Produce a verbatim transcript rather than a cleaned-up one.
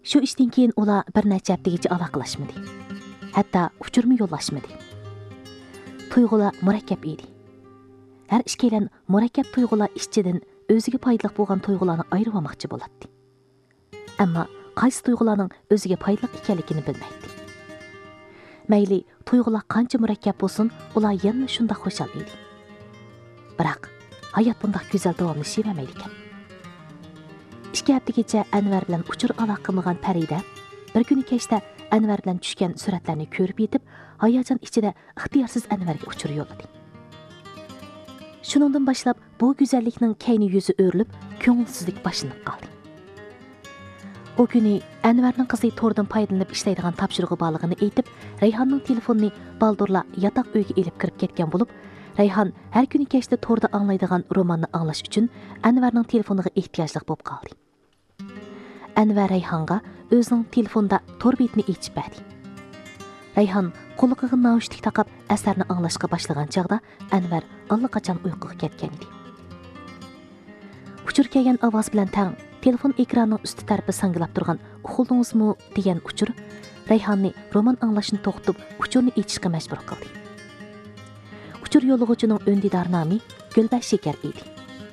Shu ishdan keyin ular bir necha haftagacha aloqalashmadi. Hatto uchurma yo'llashmadi. Tuyg'ular murakkab edi. Har ikkalan murakkab tuyg'ular ichidan o'ziga foydali bo'lgan tuyg'ularni ayirib olmoqchi bo'ladi. Ammo qaysi tuyg'ularning o'ziga foydali ekanligini bilmaydi. Mayli tuyg'ular qancha murakkab bo'lsin, ular yana shunda xushal edi. Biroq hayot bunday go'zal davomlashavermaydi ekan. ikki haftagacha Anvar bilan uchur aloqa qilmagan Farida bir kuni kechda Anvar bilan tushgan suratlarni ko'rib yetib, hayajon ichida ixtiyorsiz Anvarga uchur yo'lladi. Shuningdan boshlab bu go'zallikning kayni yuzi o'rilib, ko'ngilsizlik boshlanib qoldi. O kuni Anvarning qizi to'rdan foydalanib ishlaydigan topshirig'i borligini aytib, Rayhonning telefonini Baldurla yotoq uyga elib kirib ketgan bo'lib, Rayhon har kuni kechda to'rda anglaydigan romanni anglash uchun Anvarning telefoniga ehtiyojli bo'lib qoldi. Anvar Rayhonga o'zining telefonda to'r betini ochib berdi. Rayhon qo'liga naushnik taqib asarni anglashga boshlagan chaqda Anvar allaqachon uyquga ketgan edi. Uchur kelgan ovoz bilan tang telefon ekranining usti tarafi sangilab turgan "Uxldingizmi?" degan uchur Rayhonni roman anglashni to'xtatib, uchurni echishga majbur qildi. Uchur yo'lg'uchining o'ndidor nomi Gulbash Shekar edi.